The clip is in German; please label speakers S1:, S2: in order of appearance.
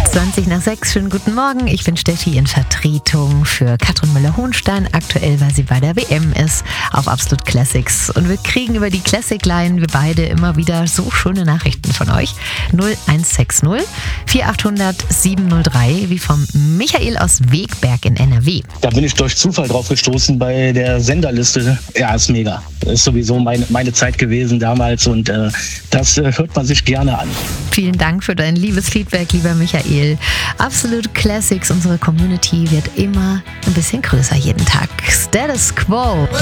S1: 5:20 Schönen guten Morgen, ich bin Steffi in Vertretung für Katrin Müller-Hohenstein, aktuell, weil sie bei der WM ist, auf Absolut Classics. Und wir kriegen über die Classic Line, wir beide, immer wieder so schöne Nachrichten von euch. 0160 4800 703, wie vom Michael aus Wegberg in NRW.
S2: Da bin ich durch Zufall drauf gestoßen bei der Senderliste. Ja, ist mega. Das ist sowieso meine Zeit gewesen damals und das hört man sich gerne an.
S1: Vielen Dank für dein liebes Feedback, lieber Michael. Absolut Classics, unsere Community wird immer ein bisschen größer jeden Tag. Status Quo.